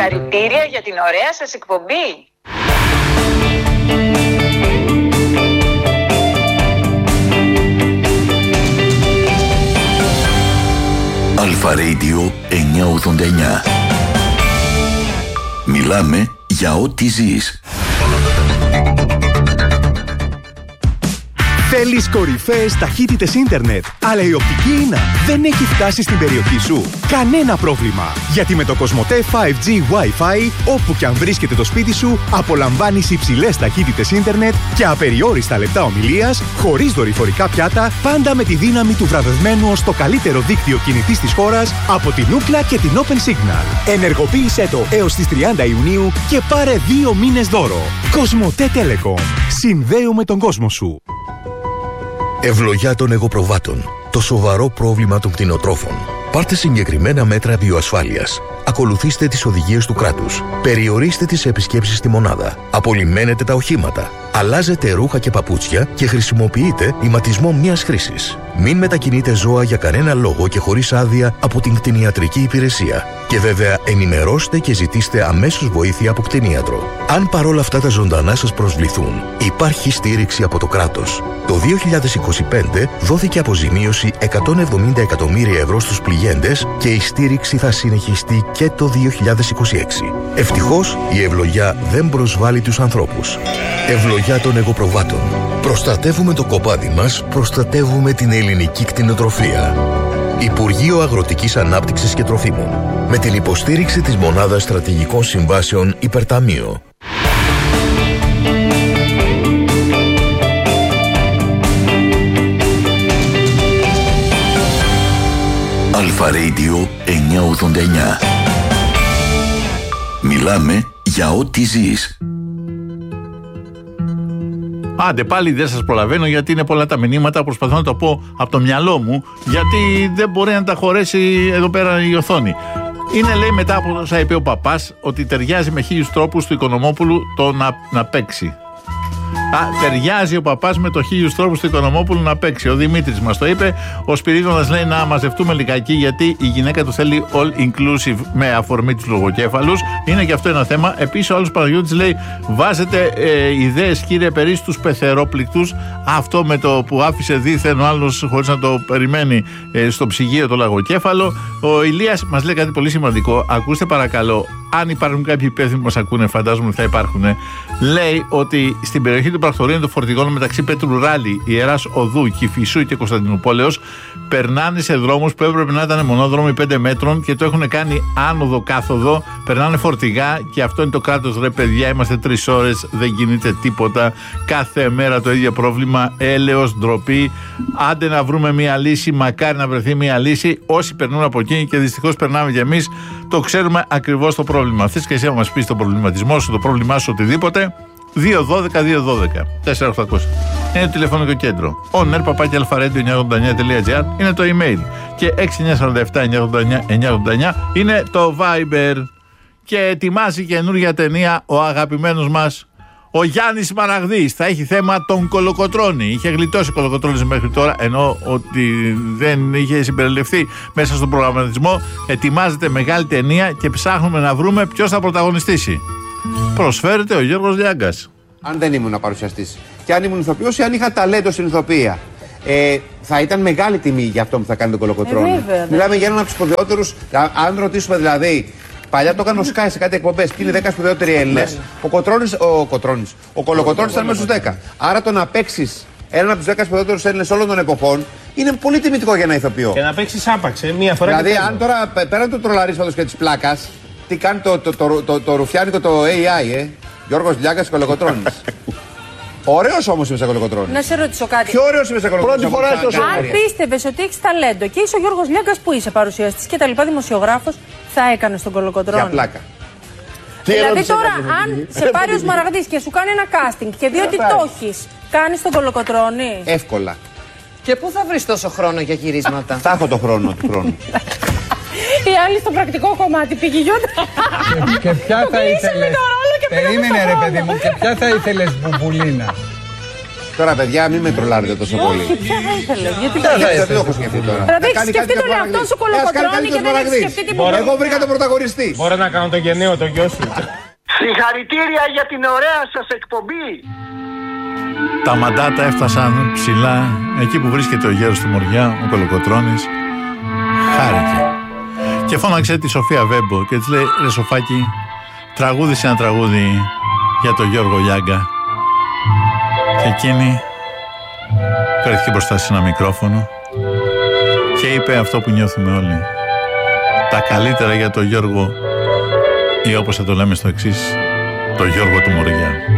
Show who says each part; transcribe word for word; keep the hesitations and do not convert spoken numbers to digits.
Speaker 1: Συγχαρητήρια για την ωραία σας εκπομπή.
Speaker 2: Αλφα Radio εννιακόσια ογδόντα εννιά. Μιλάμε για ό,τι ζεις.
Speaker 3: Θέλεις κορυφαίες ταχύτητες ίντερνετ, αλλά η οπτική ίνα δεν έχει φτάσει στην περιοχή σου? Κανένα πρόβλημα, γιατί με το Κοσμοτέ φάιβ τζι Wi-Fi, όπου και αν βρίσκεται το σπίτι σου, απολαμβάνεις υψηλές ταχύτητες ίντερνετ και απεριόριστα λεπτά ομιλίας, χωρίς δορυφορικά πιάτα, πάντα με τη δύναμη του βραβευμένου ως το καλύτερο δίκτυο κινητής της χώρας από την Ookla και την Open Signal. Ενεργοποίησέ το έως τις τριάντα Ιουνίου και πάρε δύο μήνες δώρο. Κοσμοτέ Telecom. Συνδέουμε τον κόσμο σου.
Speaker 4: Ευλογιά των εγωπροβάτων. Το σοβαρό πρόβλημα των κτηνοτρόφων. Πάρτε συγκεκριμένα μέτρα βιοασφάλειας. Ακολουθήστε τις οδηγίες του κράτους. Περιορίστε τις επισκέψεις στη μονάδα. Απολυμμένετε τα οχήματα. Αλλάζετε ρούχα και παπούτσια και χρησιμοποιείτε ηματισμό μιας χρήσης. Μην μετακινείτε ζώα για κανένα λόγο και χωρίς άδεια από την κτηνιατρική υπηρεσία. Και βέβαια ενημερώστε και ζητήστε αμέσως βοήθεια από κτηνίατρο. Αν παρόλα αυτά τα ζωντανά σας προσβληθούν, υπάρχει στήριξη από το κράτος. Το δύο χιλιάδες είκοσι πέντε δόθηκε αποζημίωση εκατόν εβδομήντα εκατομμύρια ευρώ στους πληγέντες και η στήριξη θα συνεχιστεί και το δύο χιλιάδες είκοσι έξι. Ευτυχώς η ευλογιά δεν προσβάλλει τους ανθρώπους. Ευλογιά των εγωπροβάτων. Προστατεύουμε το κοπάδι μας, προστατεύουμε την ελληνική κτηνοτροφία. Υπουργείο Αγροτικής Ανάπτυξης και Τροφίμων. Με την υποστήριξη της Μονάδας Στρατηγικών Συμβάσεων Υπερταμείο.
Speaker 2: Αλφα Radio εννιακόσια ογδόντα εννιά. Μιλάμε για ό,τι ζεις.
Speaker 5: Άντε πάλι δεν σας προλαβαίνω γιατί είναι πολλά τα μηνύματα. Προσπαθώ να το πω από το μυαλό μου, γιατί δεν μπορεί να τα χωρέσει εδώ πέρα η οθόνη. Είναι, λέει, μετά από όσα είπε ο παπάς, ότι ταιριάζει με χίλιους τρόπους του Οικονομόπουλου το να, να παίξει. Α, ταιριάζει ο παπάς με το χίλιους τρόπους του Οικονομόπουλου να παίξει. Ο Δημήτρης μας το είπε. Ο Σπυρίδωνας λέει να μαζευτούμε λιγάκι, γιατί η γυναίκα του θέλει all inclusive με αφορμή τους λογοκέφαλους. Είναι και αυτό ένα θέμα. Επίσης ο άλλος Παναγιώτης λέει: βάζετε ε, ιδέες, κύριε Περί, στους πεθερόπληκτους. Αυτό με το που άφησε δίθεν ο άλλος χωρίς να το περιμένει ε, στο ψυγείο το λογοκέφαλο. Ο Ηλίας μας λέει κάτι πολύ σημαντικό. Ακούστε παρακαλώ. Αν υπάρχουν κάποιοι υπεύθυνοι που μας ακούνε, φαντάζομαι ότι θα υπάρχουν. Λέει ότι στην περιοχή του πρακτορείου των φορτηγών μεταξύ Πέτρου Ράλη, Ιεράς Οδού, Κηφισού και Κωνσταντινουπόλεως περνάνε σε δρόμους που έπρεπε να ήταν μονόδρομοι πέντε μέτρων και το έχουν κάνει άνοδο κάθοδο. Περνάνε φορτηγά και αυτό είναι το κράτος. Ρε παιδιά, είμαστε τρεις ώρες, δεν κινείται τίποτα. Κάθε μέρα το ίδιο πρόβλημα. Έλεος, ντροπή. Άντε να βρούμε μια λύση, μακάρι να βρεθεί μια λύση. Όσοι περνούν από εκεί και δυστυχώς περνάμε κι εμείς, το ξέρουμε ακριβώς το πρόβλημα. Θες και εσύ να μας πεις τον προβληματισμό σου, το πρόβλημά σου, οτιδήποτε. δύο δώδεκα δύο δώδεκα τέσσερα οκτακόσια είναι το τηλεφωνικό κέντρο. on air παπάκι αλφα ρέιντιο εννιακόσια ογδόντα εννιά τελεία τζι άρ είναι το email. Και έξι εννιά τέσσερα επτά εννιακόσια ογδόντα εννιά εννιακόσια ογδόντα εννιά είναι το Viber. Και ετοιμάζει καινούργια ταινία ο αγαπημένος μας ο Γιάννης Μαραγδής. Θα έχει θέμα τον Κολοκοτρώνη. Είχε γλιτώσει ο Κολοκοτρώνης μέχρι τώρα, ενώ ότι δεν είχε συμπεριληφθεί μέσα στον προγραμματισμό. Ετοιμάζεται μεγάλη ταινία και ψάχνουμε να βρούμε ποιος θα πρωταγωνιστήσει. Προσφέρεται ο Γιώργος Λιάγκας.
Speaker 6: Αν δεν ήμουν παρουσιαστής και αν ήμουν ηθοποιός ή αν είχα ταλέντο στην ηθοποιία, ε, θα ήταν μεγάλη τιμή για αυτό που θα κάνει τον Κολοκοτρώνη. Ε, βέβαια, Μιλάμε για έναν από τους σπουδαιότερους. Αν ρωτήσουμε δηλαδή, παλιά το έκανε ο Σκάι σε κάτι εκπομπές. Ποιοι είναι οι δέκα σπουδαιότεροι Έλληνες. Ο Κοτρώνης, ο Κοτρώνης, ο Κολοκοτρώνης ήταν μέσα στους δέκα. Άρα το να παίξεις έναν από τους δέκα σπουδαιότερους Έλληνες όλων των εποχών είναι πολύ τιμητικό για ένα ηθοποιό.
Speaker 7: Και να παίξεις άπαξ, ε, μία φορά.
Speaker 6: Δηλαδή, αν τώρα πέραν του τρολαρίσματος και της πλάκας, τι κάνει το, το, το, το, το, το ρουφιάνικο το έι άι, ε. Γιώργος Λιάγκας Κολοκοτρώνης. Ωραίος όμως είμαι σε Κολοκοτρώνη.
Speaker 8: Να σε ρωτήσω κάτι.
Speaker 6: Πιο ωραίος είμαι σε Κολοκοτρώνη.
Speaker 8: Πρώτη φορά στο Αν πίστευες ότι έχεις ταλέντο και είσαι ο Γιώργος Λιάγκας που είσαι παρουσιαστής και τα λοιπά δημοσιογράφος, θα έκανες τον Κολοκοτρώνη.
Speaker 6: Για πλάκα.
Speaker 8: Δηλαδή τώρα, αν σε πάρει ο Μαραγδής και σου κάνει ένα casting και δει ότι το έχεις, κάνεις τον Κολοκοτρώνη.
Speaker 6: Εύκολα.
Speaker 9: Και πού θα βρεις τόσο χρόνο για γυρίσματα?
Speaker 6: Θα έχω το χρόνο του χρόνου.
Speaker 8: Η άλλη στο πρακτικό κομμάτι πήγε γιώτα.
Speaker 10: Και ποια θα ήθελες? Περίμενε ρε παιδί μου, και ποια θα ήθελες μπουμπουλίνα?
Speaker 6: Τώρα, παιδιά, μην με τρολάρετε τόσο πολύ.
Speaker 8: Όχι, ποια θα ήθελε. Γιατί
Speaker 6: δεν το έχω σκεφτεί τώρα.
Speaker 8: Δηλαδή, έχει σκεφτεί τον εαυτό σου κολοκοτρώνει και δεν έχει σκεφτεί τίποτα.
Speaker 6: Εγώ βρήκα τον πρωταγωνιστή.
Speaker 7: Μπορώ να κάνω το γενναίο, το γιο σου.
Speaker 10: Συγχαρητήρια για την ωραία σας εκπομπή.
Speaker 5: Τα μαντάτα έφτασαν ψηλά εκεί που βρίσκεται ο γέρος στη Μοριά, ο Κολοκοτρώνης. Χάρηκε. Και φώναξε τη Σοφία Βέμπο και της λέει: ρε Σοφάκη, τραγούδισε ένα τραγούδι για τον Γιώργο Λιάγκα. Και εκείνη βρέθηκε μπροστά σε ένα μικρόφωνο και είπε αυτό που νιώθουμε όλοι. Τα καλύτερα για τον Γιώργο, ή όπως θα το λέμε στο εξής, τον Γιώργο του Μοριά.